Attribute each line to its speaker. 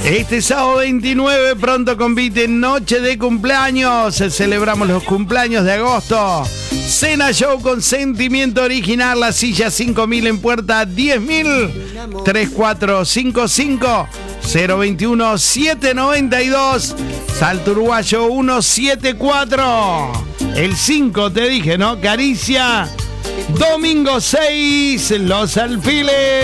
Speaker 1: Este sábado 29, pronto convite, noche de cumpleaños. Celebramos los cumpleaños de agosto. Cena show con sentimiento original. La silla 5.000 en puerta 10.000. 3455 021 792. Salto Uruguayo 174. El 5 te dije, ¿no? Caricia. Domingo 6, Los Alfiles.